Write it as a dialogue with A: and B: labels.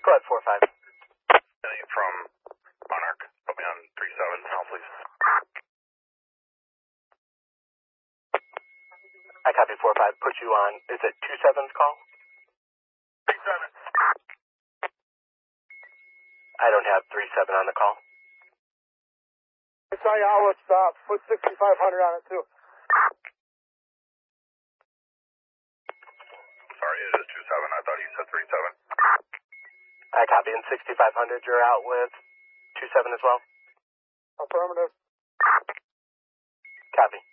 A: Go ahead, 4-5.
B: From Monarch. Put me on 3-7 now, please.
A: I copy 4-5. Put you on, is it 2-7's call?
B: 3-7.
A: I don't have 3-7 on the call.
C: It's on your outlet stop. Put 6500 on it, too.
B: Sorry, it is 2-7. I thought you said 3-7.
A: I copy. In 6500, you're out with 2-7 as well?
C: Affirmative.
A: Copy.